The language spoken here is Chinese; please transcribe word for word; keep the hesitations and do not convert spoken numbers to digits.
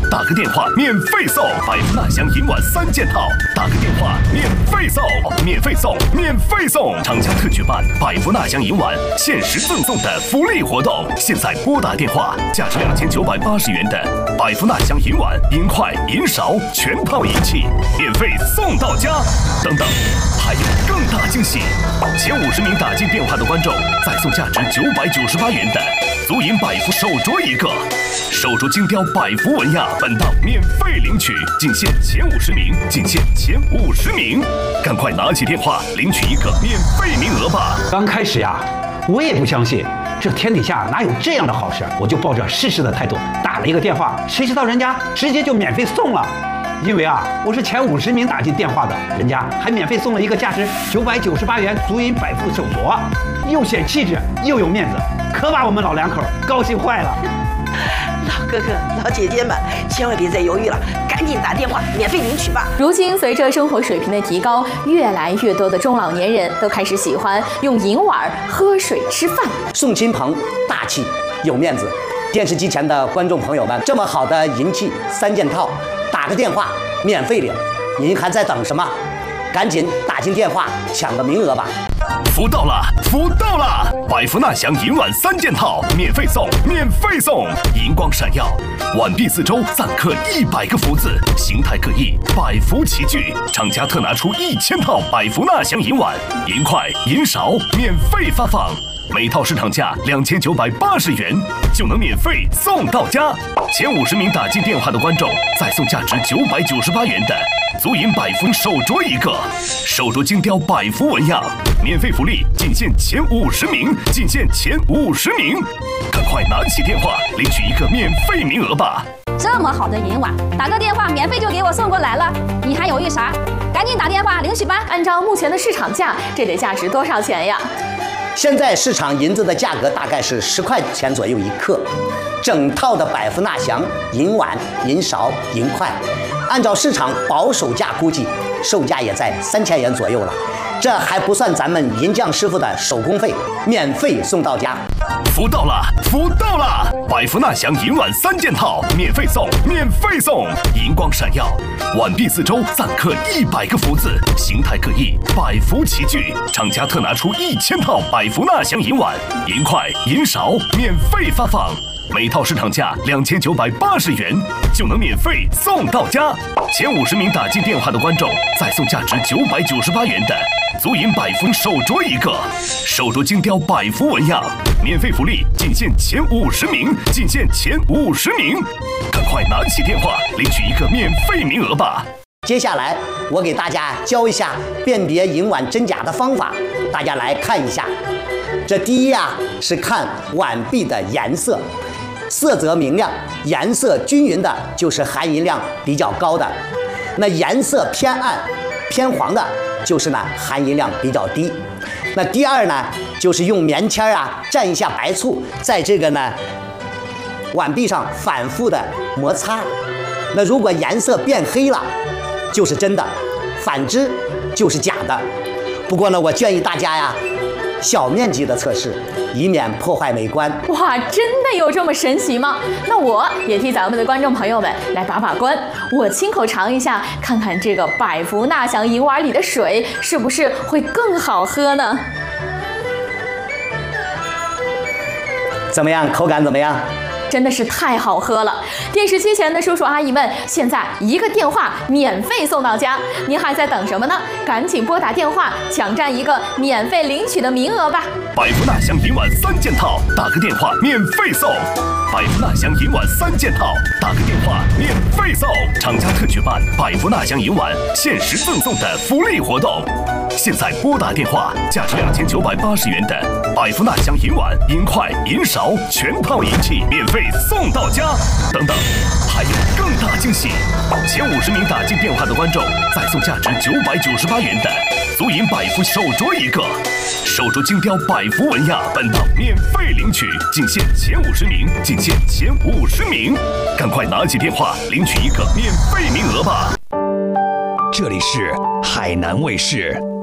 打个电话免费送百福纳祥银碗三件套，打个电话免费送，免费送，免费送！厂家特举办百福纳祥银碗限时赠送的福利活动，现在拨打电话，价值两千九百八十元的百福纳祥银碗、银筷、银勺全套一器免费送到家，等等，还有更大惊喜！前五十名打进电话的观众再送价值九百九十八元的足银百福手镯一个，手镯精雕百福纹样，本档免费领取，仅限前五十名，仅限前五十名，赶快拿起电话领取一个免费名额吧！ 刚开始呀，我也不相信，这天底下哪有这样的好事，我就抱着试试的态度打了一个电话，谁知道人家直接就免费送了。因为啊，我是前五十名打进电话的，人家还免费送了一个价值九百九十八元足银百福手镯，又显气质又有面子，可把我们老两口高兴坏了。 老哥哥、老姐姐们，千万别再犹豫了，赶紧打电话免费领取吧！ 如今，随着生活水平的提高，越来越多的中老年人都开始喜欢用银碗喝水吃饭， 送亲朋大气有面子。电视机前的观众朋友们，这么好的银器三件套，打个电话免费领，您还在等什么？赶紧打进电话抢个名额吧！ 福到了，福到了！百福纳祥银碗三件套免费送，免费送！银光闪耀，碗壁四周錾刻一百个福字，形态各异，百福齐聚。厂家特拿出一千套百福纳祥银碗、银筷、银勺免费发放。每套市场价两千九百八十元，就能免费送到家。前五十名打进电话的观众再送价值九百九十八元的足银百福手镯一个，手镯精雕百福纹样，免费福利仅限前五十名，仅限前五十名，赶快拿起电话领取一个免费名额吧！ 这么好的银碗，打个电话免费就给我送过来了，你还犹豫啥？赶紧打电话领取吧！ 按照目前的市场价，这得价值多少钱呀？ 现在市场银子的价格大概是十块钱左右一克，整套的百福纳祥银碗、银勺、银筷，按照市场保守价估计，售价也在三千元左右了。这还不算咱们银匠师傅的手工费，免费送到家。 福到了，福到了！百福纳祥银碗三件套免费送，免费送！银光闪耀，碗壁四周錾刻一百个福字，形态各异，百福齐聚。厂家特拿出一千套百福纳祥银碗、银筷、银勺免费发放。每套市场价两千九百八十元，就能免费送到家。前五十名打进电话的观众再送价值九百九十八元的足银百福手镯一个，手镯精雕百福纹样，免费福利仅限前五十名，仅限前五十名，赶快拿起电话领取一个免费名额吧！ 接下来我给大家教一下辨别银碗真假的方法，大家来看一下。这第一呀是看碗壁的颜色。色泽明亮、颜色均匀的，就是含银量比较高的；那颜色偏暗、偏黄的，就是呢含银量比较低。那第二呢，就是用棉签啊蘸一下白醋，在这个呢碗壁上反复的摩擦。那如果颜色变黑了，就是真的；反之就是假的。不过呢，我建议大家呀，小面积的测试，以免破坏美观。 哇，真的有这么神奇吗？那我也替咱们的观众朋友们来把把关，我亲口尝一下，看看这个百福纳祥银碗里的水是不是会更好喝呢？ 怎么样？口感怎么样？ 真的是太好喝了！电视机前的叔叔阿姨们，现在一个电话免费送到家，您还在等什么呢？赶紧拨打电话，抢占一个免费领取的名额吧！ 百福纳祥银碗三件套，打个电话免费送！百福纳祥银碗三件套，打个电话免费送！厂家特举办百福纳祥银碗限时赠送的福利活动，现在拨打电话，价值两千九百八十元的百福纳祥银碗、银筷、银勺全套一器免费送到家，等等，还有更大惊喜！前五十名打进电话的观众再送价值九百九十八元的足银百福手镯一个，手镯精雕百福纹样，本档免费领取，仅限前五十名，仅限前五十名，赶快拿起电话领取一个免费名额吧！ 这里是海南卫视。